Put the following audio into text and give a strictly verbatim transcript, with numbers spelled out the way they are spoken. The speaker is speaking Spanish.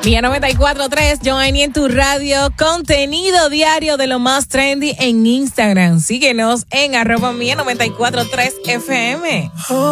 Mía noventa y cuatro punto tres, Joanny en tu radio, contenido diario de lo más trendy en Instagram. Síguenos en arroba Mía noventa y cuatro punto tres F M.